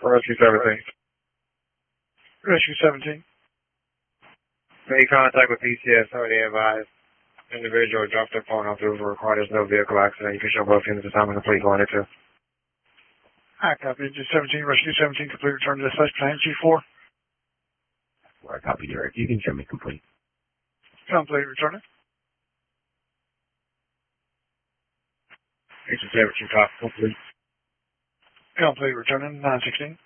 Rescue 17. Rescue 17. Made contact with PCS, already advised. Individual dropped their phone off the roof required. There's no vehicle accident. You can show both units at the time and complete going into. I copy. Just 17, Rescue 17, complete return to dispatch plan G4. I copy direct. You can show me complete. Complete returning. Rescue 17, copy complete. Complete returning 916.